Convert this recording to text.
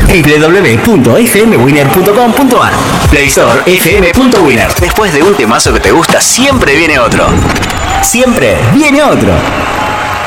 www.fmwinner.com.ar. Play Store fm.winner. Después de un temazo que te gusta, siempre viene otro. Siempre viene otro.